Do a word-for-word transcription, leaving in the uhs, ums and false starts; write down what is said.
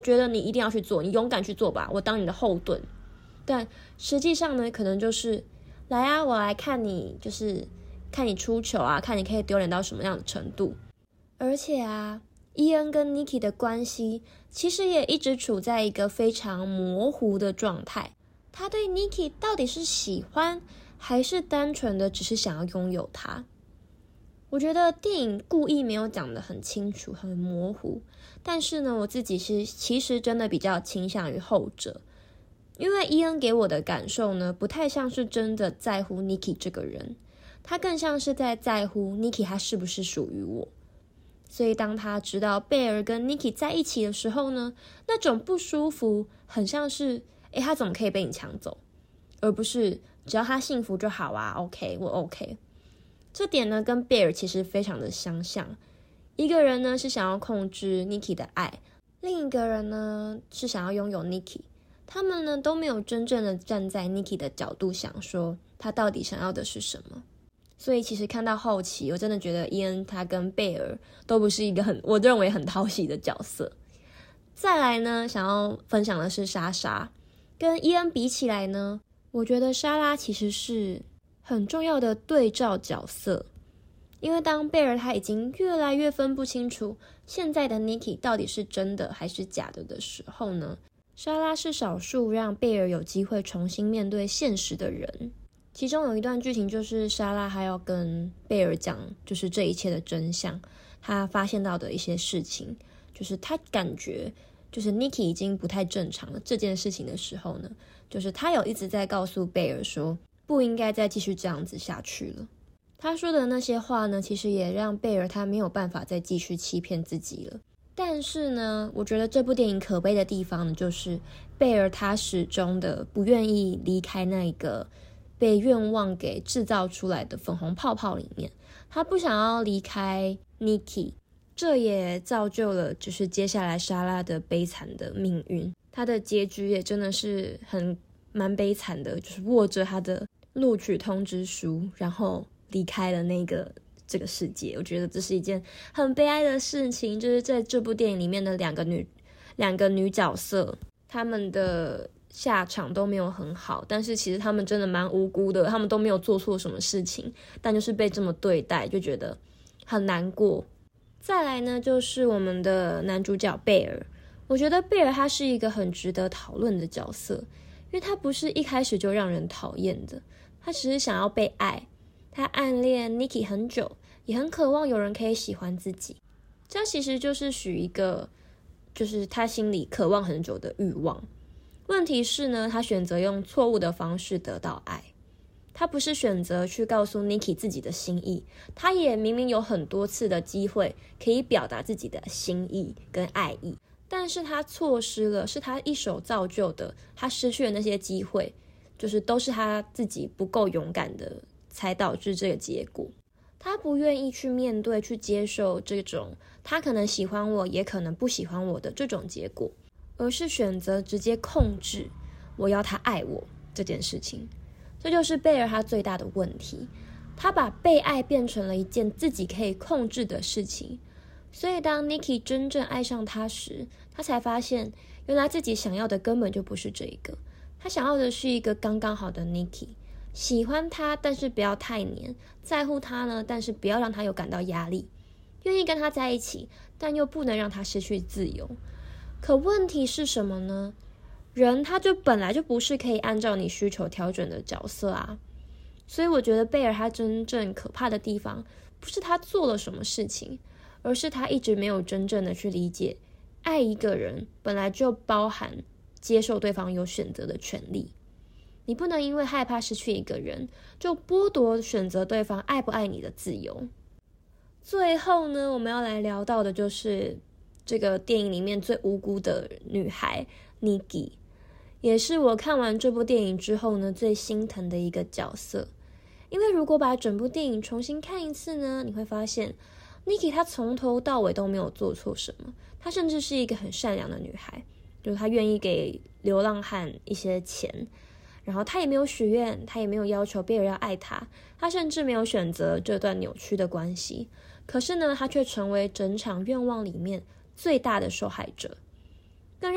觉得你一定要去做，你勇敢去做吧，我当你的后盾。但实际上呢，可能就是来啊，我来看你，就是看你出糗啊，看你可以丢脸到什么样的程度。而且啊，伊恩跟 Nikki 的关系其实也一直处在一个非常模糊的状态。他对 Nikki 到底是喜欢，还是单纯的只是想要拥有她？我觉得电影故意没有讲得很清楚，很模糊。但是呢，我自己是其实真的比较倾向于后者，因为伊恩给我的感受呢，不太像是真的在乎 Nikki 这个人，他更像是在在乎 Nikki 他是不是属于我。所以当他知道贝尔跟 Nikki 在一起的时候呢，那种不舒服很像是诶他怎么可以被你抢走，而不是只要他幸福就好啊 OK 我 OK。 这点呢跟贝尔其实非常的相像，一个人呢是想要控制 Nikki 的爱，另一个人呢是想要拥有 Nikki。 他们呢都没有真正的站在 Nikki 的角度想说他到底想要的是什么。所以其实看到后期，我真的觉得伊恩他跟贝尔都不是一个很我认为很讨喜的角色。再来呢，想要分享的是莎莎，跟伊恩比起来呢，我觉得莎拉其实是很重要的对照角色。因为当贝尔他已经越来越分不清楚现在的 Nikki 到底是真的还是假的的时候呢，莎拉是少数让贝尔有机会重新面对现实的人。其中有一段剧情就是莎拉还要跟贝尔讲就是这一切的真相，他发现到的一些事情，就是他感觉就是 Nikki 已经不太正常了这件事情的时候呢，就是他有一直在告诉贝尔说不应该再继续这样子下去了。他说的那些话呢，其实也让贝尔他没有办法再继续欺骗自己了。但是呢，我觉得这部电影可悲的地方呢，就是贝尔他始终的不愿意离开那个被愿望给制造出来的粉红泡泡里面，他不想要离开 Nikki， 这也造就了就是接下来莎拉的悲惨的命运。他的结局也真的是很蛮悲惨的，就是握着他的录取通知书，然后离开了那个这个世界。我觉得这是一件很悲哀的事情，就是在这部电影里面的两个女两个女角色，她们的下场都没有很好，但是其实他们真的蛮无辜的，他们都没有做错什么事情，但就是被这么对待，就觉得很难过。再来呢，就是我们的男主角贝尔，我觉得贝尔他是一个很值得讨论的角色，因为他不是一开始就让人讨厌的，他只是想要被爱，他暗恋 Nikki 很久，也很渴望有人可以喜欢自己，这其实就是许一个就是他心里渴望很久的欲望。问题是呢，他选择用错误的方式得到爱。他不是选择去告诉 Nikki 自己的心意，他也明明有很多次的机会可以表达自己的心意跟爱意，但是他错失了，是他一手造就的，他失去了那些机会，就是都是他自己不够勇敢的才导致这个结果。他不愿意去面对去接受这种他可能喜欢我也可能不喜欢我的这种结果，而是选择直接控制我要他爱我这件事情。这就是贝尔他最大的问题，他把被爱变成了一件自己可以控制的事情。所以当 Nikki 真正爱上他时，他才发现原来自己想要的根本就不是这个，他想要的是一个刚刚好的 Nikki， 喜欢他但是不要太黏，在乎他呢但是不要让他有感到压力，愿意跟他在一起但又不能让他失去自由。可问题是什么呢？人他就本来就不是可以按照你需求调整的角色啊。所以我觉得贝尔他真正可怕的地方不是他做了什么事情，而是他一直没有真正的去理解爱一个人本来就包含接受对方有选择的权利。你不能因为害怕失去一个人就剥夺选择对方爱不爱你的自由。最后呢，我们要来聊到的就是这个电影里面最无辜的女孩 Nikki， 也是我看完这部电影之后呢最心疼的一个角色。因为如果把整部电影重新看一次呢，你会发现 Nikki 她从头到尾都没有做错什么，她甚至是一个很善良的女孩，就是她愿意给流浪汉一些钱，然后她也没有许愿，她也没有要求别人要爱她，她甚至没有选择这段扭曲的关系。可是呢，她却成为整场愿望里面最大的受害者。